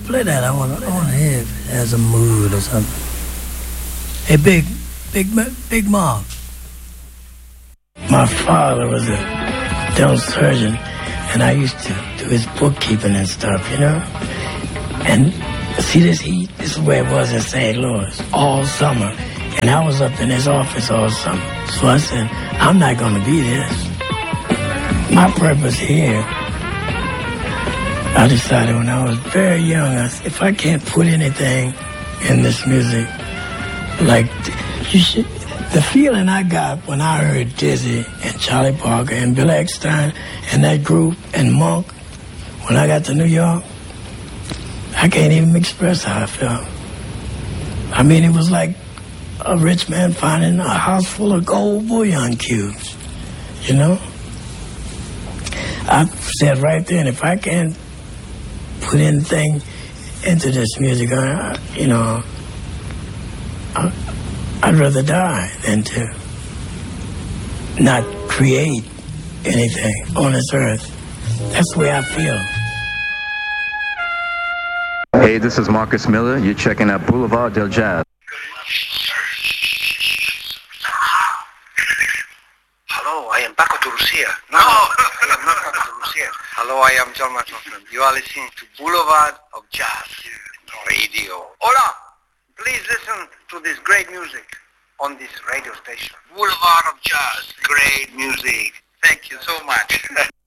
play that. I want to hear if it has a mood or something. Hey, Big Mark. My father was a dental surgeon, and I used to do his bookkeeping and stuff, you know? And see this heat? This is where it was in St. Louis all summer. And I was up in his office all summer. So I said, I'm not going to be this. My purpose here, I decided when I was very young, I said, if I can't put anything in this music, like, you should... The feeling I got when I heard Dizzy and Charlie Parker and Bill Eckstein and that group and Monk, when I got to New York, I can't even express how I felt. I mean, it was like a rich man finding a house full of gold bullion cubes, you know? I said right then, if I can't put anything into this music, I'd rather die than to not create anything on this earth. That's the way I feel. Hey, this is Marcus Miller. You're checking out Boulevard del Jazz. Hello, I am Paco de Lucia. No, I am not Paco de Lucia. Hello, I am John McLaughlin. You are listening to Boulevard of Jazz Radio. Hola! Please listen to this great music on this radio station. Boulevard of Jazz, great music. Thank you so much.